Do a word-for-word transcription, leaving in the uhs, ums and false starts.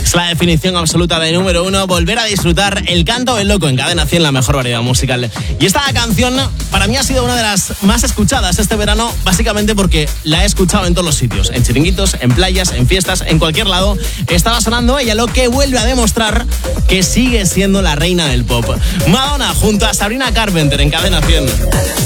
Es la definición absoluta de número uno, volver a disfrutar el canto del loco en Cadena cien, la mejor variedad musical. Y esta canción para mí ha sido una de las más escuchadas este verano, básicamente porque la he escuchado en todos los sitios, en chiringuitos, en playas, en fiestas, en cualquier lado. Estaba sonando ella, lo que vuelve a demostrar que sigue siendo la reina del pop. Madonna junto a Sabrina Carpenter en Cadena cien.